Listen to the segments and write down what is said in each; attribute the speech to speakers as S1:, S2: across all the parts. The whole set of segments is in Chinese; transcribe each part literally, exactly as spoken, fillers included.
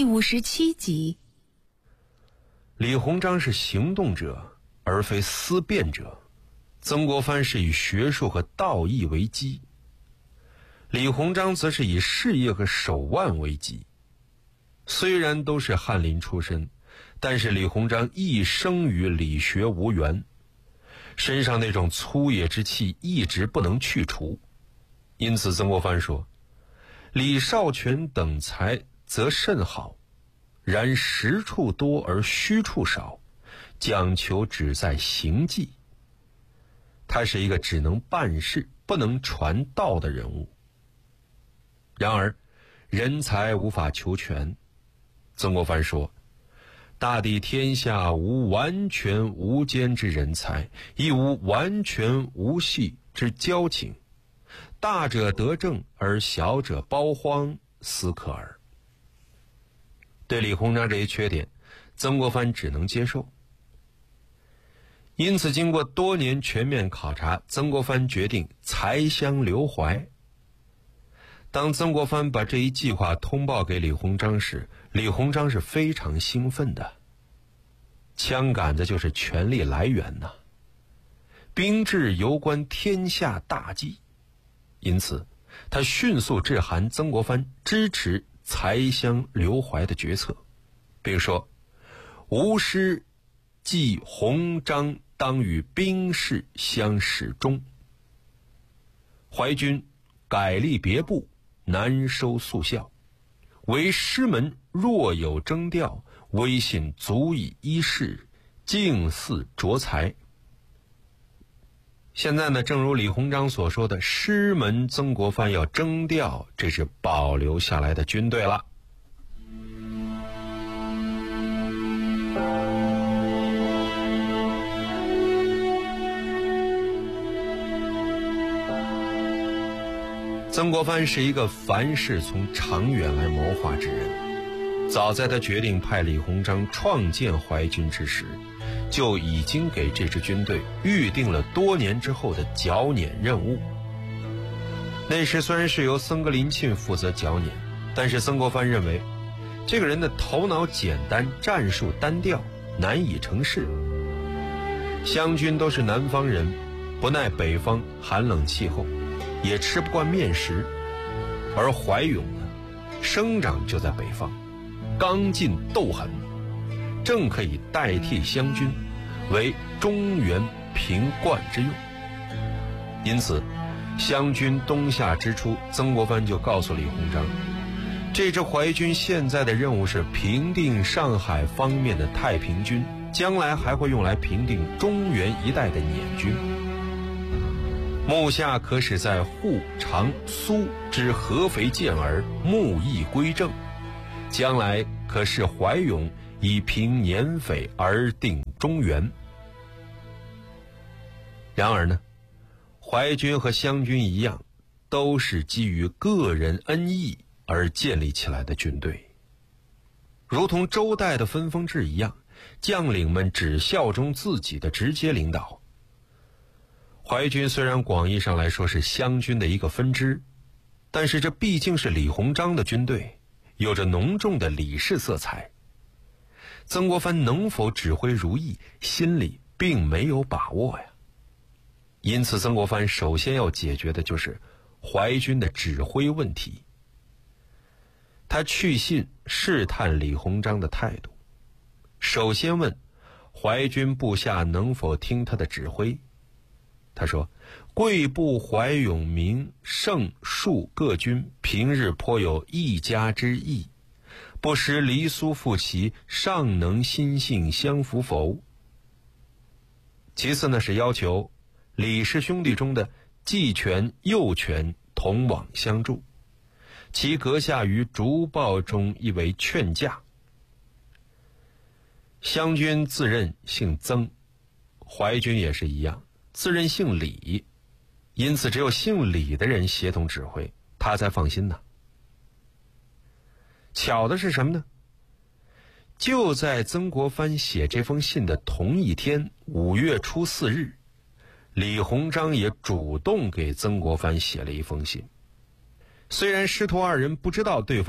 S1: 第五十七集。
S2: 李鸿章是行动者，而非思辨者；曾国藩是以学术和道义为基，李鸿章则是以事业和手腕为基。虽然都是翰林出身，但是李鸿章一生与理学无缘，身上那种粗野之气一直不能去除。因此曾国藩说，李少荃等才则甚好，然实处多而虚处少，讲求只在行迹。他是一个只能办事不能传道的人物。然而人才无法求全，曾国藩说，大抵天下无完全无间之人才，亦无完全无隙之交情，大者得正，而小者包荒，斯可耳。对李鸿章这一缺点，曾国藩只能接受。因此经过多年全面考察，曾国藩决定才乡留淮。当曾国藩把这一计划通报给李鸿章时，李鸿章是非常兴奋的。枪杆子就是权力来源呐、啊，兵制攸关天下大计，因此他迅速致函曾国藩支持才乡留淮的决策，并说，吾师即鸿章当与兵士相始终，淮军改立别部，难收速效，唯师门若有征调，威信足以依事，敬似卓才。现在呢，正如李鸿章所说的，师门曾国藩要征调这支保留下来的军队了。曾国藩是一个凡事从长远来谋划之人，早在他决定派李鸿章创建淮军之时，就已经给这支军队预定了多年之后的剿捻任务。那时虽然是由僧格林沁负责剿捻，但是曾国藩认为这个人的头脑简单，战术单调，难以成事。湘军都是南方人，不耐北方寒冷气候，也吃不惯面食，而淮勇呢，生长就在北方，刚劲斗狠，正可以代替湘军，为中原平灌之用。因此湘军东下之初，曾国藩就告诉李鸿章，这支淮军现在的任务是平定上海方面的太平军，将来还会用来平定中原一带的捻军。目下可使在沪、常、苏之合肥健儿，目亦归正，将来可使淮勇以平捻匪而定中原。然而呢，淮军和湘军一样，都是基于个人恩义而建立起来的军队，如同周代的分封制一样，将领们只效忠自己的直接领导。淮军虽然广义上来说是湘军的一个分支，但是这毕竟是李鸿章的军队，有着浓重的李氏色彩。曾国藩能否指挥如意，心里并没有把握呀。因此曾国藩首先要解决的就是淮军的指挥问题。他去信试探李鸿章的态度，首先问淮军部下能否听他的指挥。他说，贵部淮勇明盛数各军平日颇有一家之意，不识离苏复齐，尚能心性相符否？其次呢，是要求李氏兄弟中的季全、右全同往相助，其阁下于竹报中亦为劝驾。湘军自认姓曾，淮军也是一样，自认姓李，因此只有姓李的人协同指挥，他才放心呢。巧的是什么呢？就在曾国藩写这封信的同一天，五月初四日，李鸿章也主动给曾国藩写了一封信。虽然师徒二人不知道对方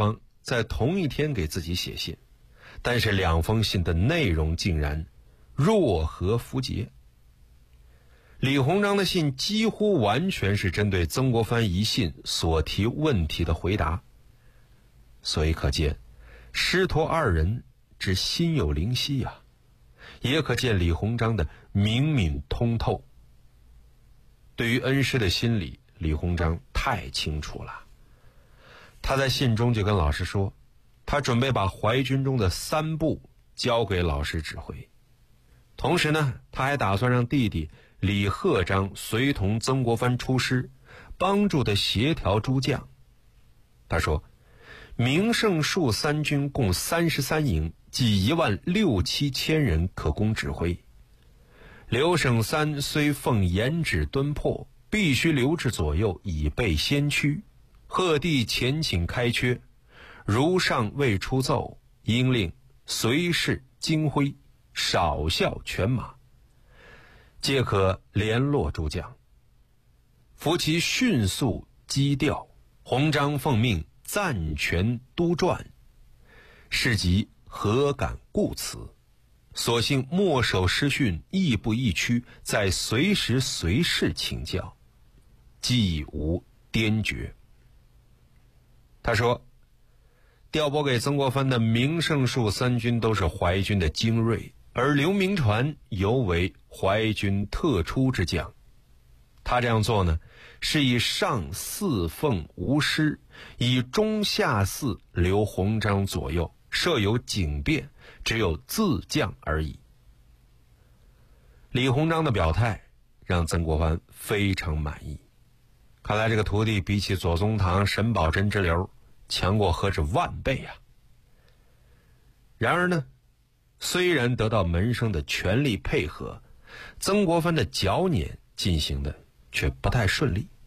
S2: 在同一天给自己写信，但是两封信的内容竟然若合符节。李鸿章的信几乎完全是针对曾国藩一信所提问题的回答，所以可见师徒二人之心有灵犀呀、啊，也可见李鸿章的明敏通透。对于恩师的心理，李鸿章太清楚了。他在信中就跟老师说，他准备把淮军中的三部交给老师指挥，同时呢，他还打算让弟弟李鹤章随同曾国藩出师，帮助他协调诸将。他说，明胜数三军共三十三营，计一万六七千人可供指挥。刘省三虽奉严旨敦迫，必须留至左右，以备先驱。贺帝前请开缺，如上未出奏，应令随侍金徽少校全马，皆可联络诸将，扶其迅速机调。鸿章奉命暂权督撰，是即何敢顾此？所幸墨守师训，亦步亦趋，在随时随事请教，既无颠厥。他说，调拨给曾国藩的明胜数三军都是淮军的精锐，而刘铭传尤为淮军特出之将。他这样做呢，是以上四奉无师，以中下四留鸿章左右，设有警变，只有自将而已。李鸿章的表态让曾国藩非常满意，看来这个徒弟比起左宗棠、沈葆桢之流强过何止万倍啊！然而呢，虽然得到门生的全力配合，曾国藩的剿捻进行的却不太顺利。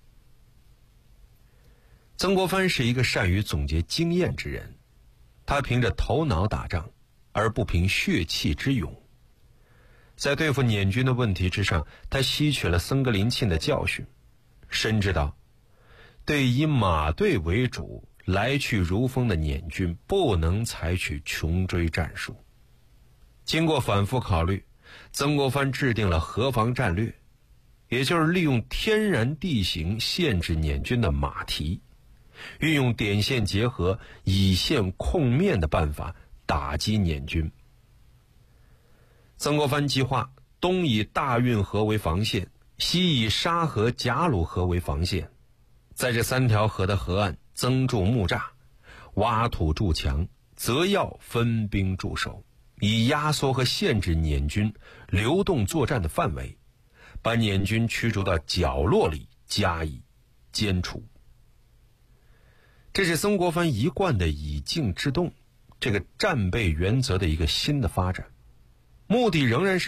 S2: 曾国藩是一个善于总结经验之人，他凭着头脑打仗，而不凭血气之勇。在对付捻军的问题之上，他吸取了僧格林沁的教训，深知道对以马队为主来去如风的捻军不能采取穷追战术。经过反复考虑，曾国藩制定了河防战略，也就是利用天然地形限制捻军的马蹄，运用点线结合、以线控面的办法打击捻军。曾国藩计划东以大运河为防线，西以沙河、贾鲁河为防线，在这三条河的河岸增筑木栅，挖土筑墙，择要分兵驻守，以压缩和限制捻军流动作战的范围，把捻军驱逐到角落里加以歼除。这是曾国藩一贯的以静制动，这个战备原则的一个新的发展，目的仍然是